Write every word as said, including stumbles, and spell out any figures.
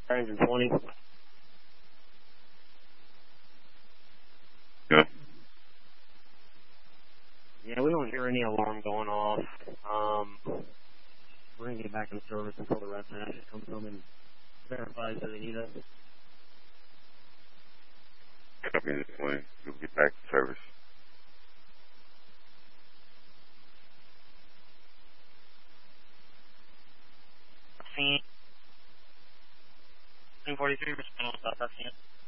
Engine twenty. Good. Yeah, we don't hear any alarm going off. Um, we're going to get back in service until the rest of that just comes home and verifies that they need us. Copy this way. We'll get back to service. Scene. two forty-three, respond, stop that scene.